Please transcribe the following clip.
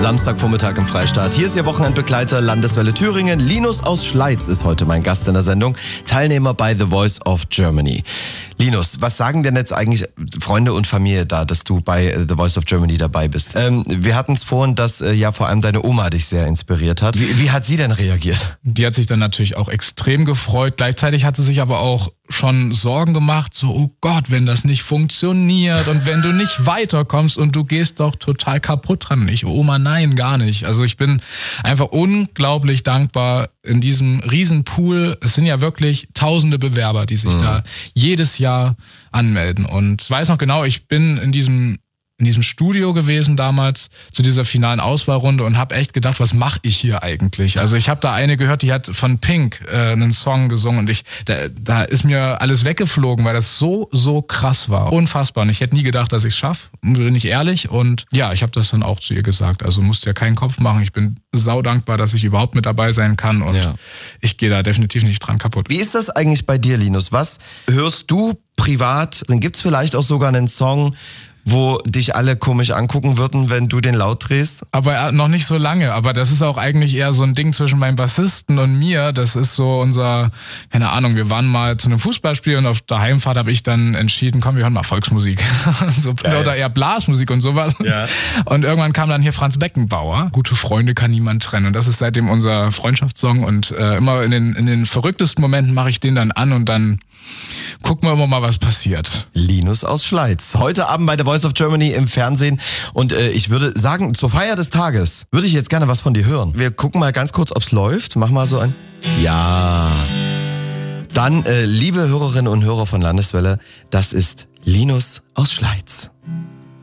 Samstagvormittag im Freistaat. Hier ist Ihr Wochenendbegleiter Landeswelle Thüringen. Linus aus Schleiz ist heute mein Gast in der Sendung. Teilnehmer bei The Voice of Germany. Linus, was sagen denn jetzt eigentlich Freunde und Familie da, dass du bei The Voice of Germany dabei bist? Wir hatten es vorhin, dass ja vor allem deine Oma dich sehr inspiriert hat. Wie hat sie denn reagiert? Die hat sich dann natürlich auch extrem gefreut. Gleichzeitig hat sie sich aber auch schon Sorgen gemacht, so, oh Gott, wenn das nicht funktioniert und wenn du nicht weiterkommst und du gehst doch total kaputt dran. Ich, Oma, nein, gar nicht. Also ich bin einfach unglaublich dankbar in diesem Riesenpool. Es sind ja wirklich tausende Bewerber, die sich da jedes Jahr anmelden. Und ich weiß noch genau, ich bin in diesem Studio gewesen damals zu dieser finalen Auswahlrunde und habe echt gedacht, was mache ich hier eigentlich? Also ich habe da eine gehört, die hat von Pink einen Song gesungen und da ist mir alles weggeflogen, weil das so krass war. Unfassbar. Und ich hätte nie gedacht, dass ich es schaffe, bin ich ehrlich. Und ja, ich habe das dann auch zu ihr gesagt. Also musst dir keinen Kopf machen. Ich bin saudankbar, dass ich überhaupt mit dabei sein kann und ich gehe da definitiv nicht dran kaputt. Wie ist das eigentlich bei dir, Linus? Was hörst du privat? Dann gibt's vielleicht auch sogar einen Song, wo dich alle komisch angucken würden, wenn du den laut drehst? Aber noch nicht so lange. Aber das ist auch eigentlich eher so ein Ding zwischen meinem Bassisten und mir. Das ist so unser, keine Ahnung, wir waren mal zu einem Fußballspiel und auf der Heimfahrt habe ich dann entschieden, komm, wir hören mal Volksmusik. Oder eher Blasmusik und sowas. Ja. Und irgendwann kam dann hier Franz Beckenbauer. Gute Freunde kann niemand trennen. Und das ist seitdem unser Freundschaftssong. Und immer in den verrücktesten Momenten mache ich den dann an und dann gucken wir immer mal, was passiert. Linus aus Schleiz. Heute Abend bei The Voice of Germany im Fernsehen. Und ich würde sagen, zur Feier des Tages würde ich jetzt gerne was von dir hören. Wir gucken mal ganz kurz, ob's läuft. Mach mal so ein... Ja. Dann, liebe Hörerinnen und Hörer von Landeswelle, das ist Linus aus Schleiz.